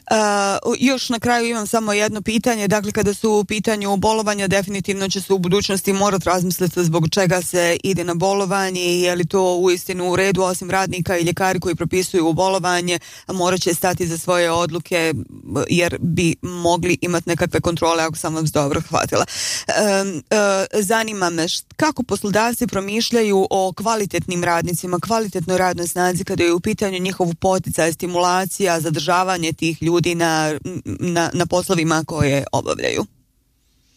Još na kraju imam samo jedno pitanje. Dakle, kada su u pitanju bolovanja, definitivno će se u budućnosti morati razmisliti zbog čega se ide na bolovanje i je li to uistinu u redu, osim radnika i ljekari koji propisuju bolovanje, morat će stati za svoje odluke jer bi mogli imati nekakve kontrole, ako sam vas dobro hvatila. Zanima me kako poslodavci promišljaju o kvalitetnim radnicima, kvalitetnoj radnoj snazi kada je u pitanju njihov poticaj, stimulacija, zadržavanje tih ljudi na poslovima koje obavljaju.